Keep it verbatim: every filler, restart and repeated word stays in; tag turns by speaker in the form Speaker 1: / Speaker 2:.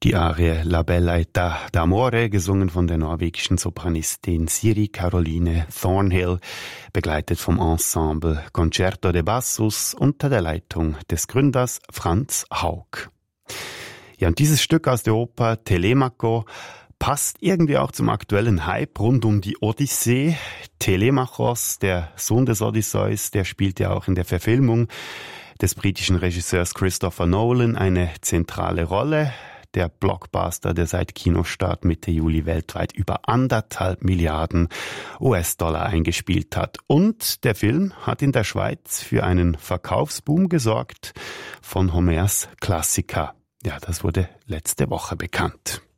Speaker 1: Die Arie La Bella Età d'Amore, gesungen von der norwegischen Sopranistin Siri Caroline Thornhill, begleitet vom Ensemble Concerto de Bassus unter der Leitung des Gründers Franz Haug. Ja, und dieses Stück aus der Oper Telemaco passt irgendwie auch zum aktuellen Hype rund um die Odyssee. Telemachos, der Sohn des Odysseus, der spielt ja auch in der Verfilmung des britischen Regisseurs Christopher Nolan eine zentrale Rolle. Der Blockbuster, der seit Kinostart Mitte Juli weltweit über anderthalb Milliarden U S-Dollar eingespielt hat. Und der Film hat in der Schweiz für einen Verkaufsboom gesorgt von Homers Klassiker. Ja, das wurde letzte Woche bekannt.